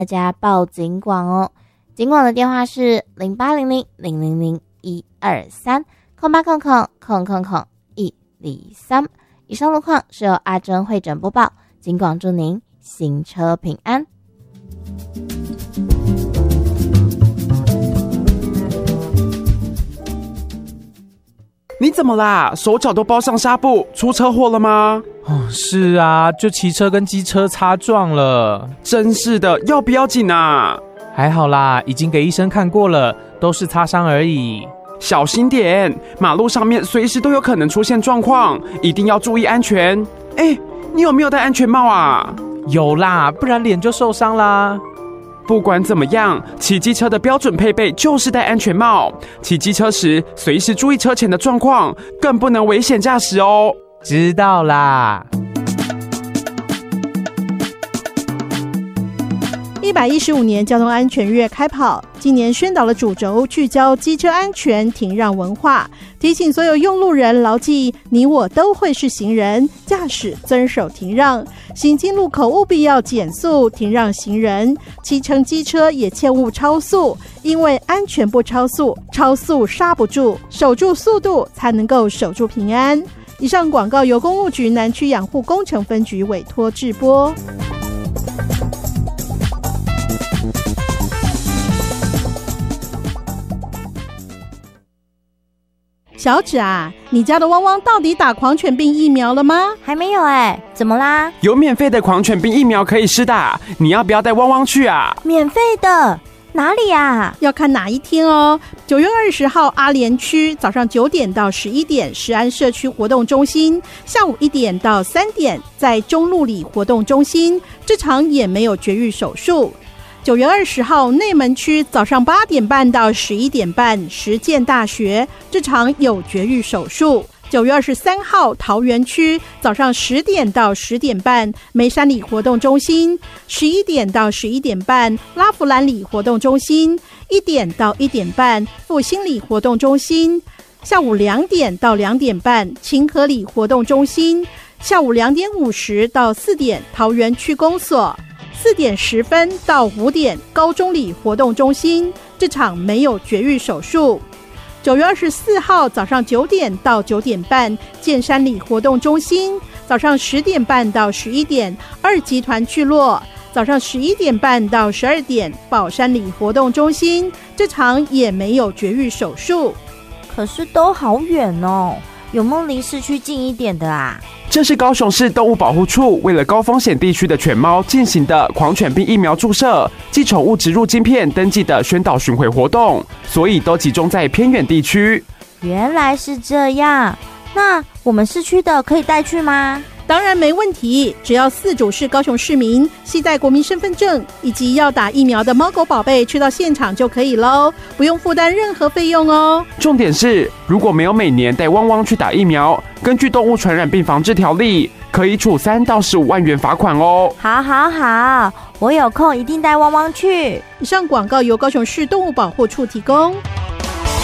大家报警广哦。警广的电话是0800-000-1230800-123。以上路况是由阿珍会诊播报，警广祝您行车平安。 你怎么啦？手脚都包上纱布，出车祸了吗？ 是啊，就骑车跟机车擦撞了。 真是的，要不要紧啊？ 还好啦，已经给医生看过了，都是擦伤而已。 小心点，马路上面随时都有可能出现状况，一定要注意安全。你有没有戴安全帽啊？ 有啦，不然脸就受伤啦。 不管怎么样，骑机车的标准配备就是戴安全帽。骑机车时，随时注意车前的状况，更不能危险驾驶哦。 知道啦。 115年交通安全月开跑，今年宣导的主轴聚焦机车安全停让文化，提醒所有用路人牢记你我都会是行人，驾驶遵守停让，行经路口务必要减速停让行人，骑乘机车也切勿超速，因为安全不超速，超速刹不住，守住速度才能够守住平安。以上广告由公务局南区养护工程分局委托制播。小芷啊，你家的汪汪到底打狂犬病疫苗了吗？ 还没有怎么啦？ 有免费的狂犬病疫苗可以施打，你要不要带汪汪去啊？ 免费的？哪里啊？ 要看哪一天哦。9月20号阿莲区早上9点到11点石安社区活动中心，下午1点到3点在中路里活动中心，这场也没有绝育手术。9月20号内门区早上8点半到11点半实践大学，这场有绝育手术。9月23号桃园区早上10点到10点半梅山里活动中心，11点到11点半拉弗兰里活动中心，1点到1点半复兴里活动中心，下午2点到2点半清河里活动中心，下午2点50到4点桃园区公所，4点10分到5点高中里活动中心，这场没有绝育手术。9月24号早上9点到9点半建山里活动中心，早上10点半到11点2集团聚落，早上11点半到12点宝山里活动中心，这场也没有绝育手术。 可是都好远哦，有没有离市区近一点的啊？ 这是高雄市动物保护处为了高风险地区的犬猫进行的狂犬病疫苗注射及宠物植入晶片登记的宣导巡回活动，所以都集中在偏远地区。 原来是这样，那我们市区的可以带去吗？ 当然没问题，只要饲主是高雄市民，携带国民身份证以及要打疫苗的猫狗宝贝去到现场就可以咯，不用负担任何费用哦。 重点是，如果没有每年带汪汪去打疫苗，根据动物传染病防治条例，可以处3到15万元罚款哦。 好，我有空一定带汪汪去。 以上广告由高雄市动物保护处提供。